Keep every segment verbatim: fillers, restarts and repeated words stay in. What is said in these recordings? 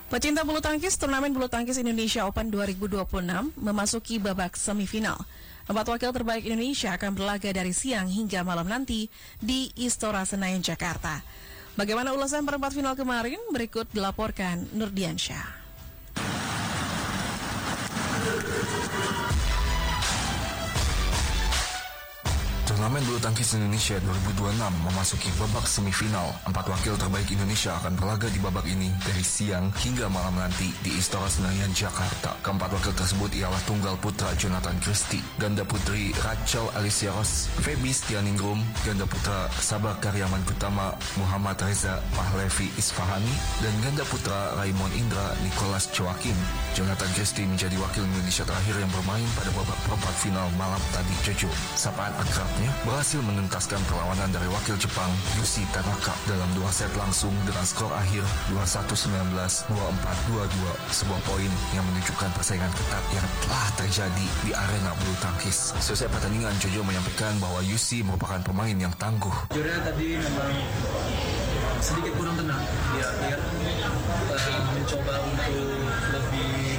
Pecinta bulu tangkis, turnamen bulu tangkis Indonesia Open dua ribu dua puluh enam memasuki babak semifinal. Empat wakil terbaik Indonesia akan berlaga dari siang hingga malam nanti di Istora Senayan, Jakarta. Bagaimana ulasan perempat final kemarin? Berikut dilaporkan Nurdiansyah. Turnamen bulu tangkis Indonesia dua ribu dua puluh enam memasuki babak semifinal. Empat wakil terbaik Indonesia akan berlaga di babak ini dari siang hingga malam nanti di Istora Senayan, Jakarta. Keempat wakil tersebut ialah tunggal putra Jonathan Christie, ganda putri Rachel Alicia Ross, Feby Stianingrum, ganda putra Sabar Karyaman Utama Muhammad Reza Pahlevi Isfahani, dan ganda putra Raymond Indra Nicholas Joakim. Jonathan Christie menjadi wakil Indonesia terakhir yang bermain pada babak perempat final malam tadi. Jojo, sapaan akrabnya, berhasil menuntaskan perlawanan dari wakil Jepang Yusi Tanaka dalam dua set langsung dengan skor akhir dua puluh satu sembilan belas, dua puluh empat dua puluh dua, sebuah poin yang menunjukkan persaingan ketat yang telah terjadi di arena bulu tangkis. Selesai pertandingan, Jojo menyampaikan bahwa Yusi merupakan pemain yang tangguh. Jujurnya tadi memang sedikit kurang tenang dia, dia uh, mencoba untuk lebih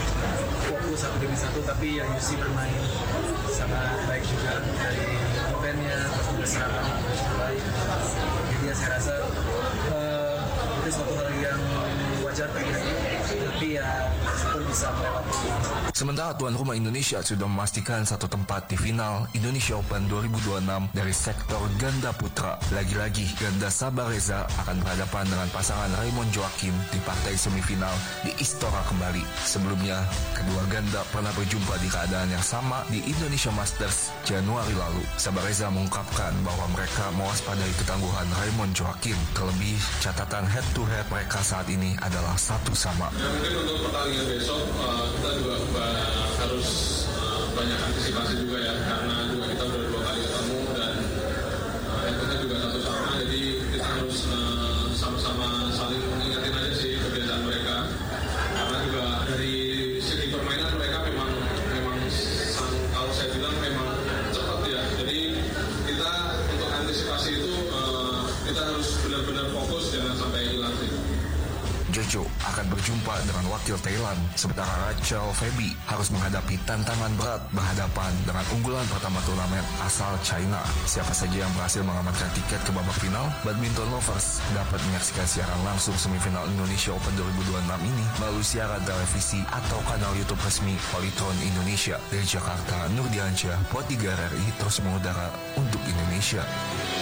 fokus satu demi satu, tapi ya Yusi bermain sangat baik juga dari defense-nya, terus juga serangan juga baik. Jadi ya saya rasa uh, itu suatu hal yang wajar bagi tapi ya syukur bisa melewati. Sementara tuan rumah Indonesia sudah memastikan satu tempat di final Indonesia Open dua ribu dua puluh enam dari sektor ganda putra. Lagi-lagi ganda Sabar Reza akan berhadapan dengan pasangan Raymond Joakim di partai semifinal di Istora kembali. Sebelumnya, kedua ganda pernah berjumpa di keadaan yang sama di Indonesia Masters Januari lalu. Sabar Reza mengungkapkan bahwa mereka mewaspadai ketangguhan Raymond Joakim. Terlebih, catatan head-to-head mereka saat ini adalah satu sama. Ya, mungkin untuk pertandingan besok uh, kita juga uh, harus uh, banyak antisipasi juga ya, karena juga kita udah dua kali ketemu dan uh, head-to-head juga satu sama, jadi kita harus uh, sama-sama saling mengingatin aja sih kebiasaan mereka, karena juga dari segi permainan mereka memang memang sang, kalau saya bilang memang cepat ya, jadi kita untuk antisipasi itu uh, kita harus benar-benar fokus, jangan sampai hilang sih. Jojo akan berjumpa dengan wakil Thailand, sementara Rachel Feby harus menghadapi tantangan berat berhadapan dengan unggulan pertama turnamen asal China. Siapa saja yang berhasil mengamankan tiket ke babak final, badminton lovers dapat menyaksikan siaran langsung semifinal Indonesia Open dua ribu dua puluh enam ini melalui siaran televisi atau kanal YouTube resmi Polytron Indonesia. Dari Jakarta, Nurdiansyah, Pot tiga R R I terus mengudara untuk Indonesia.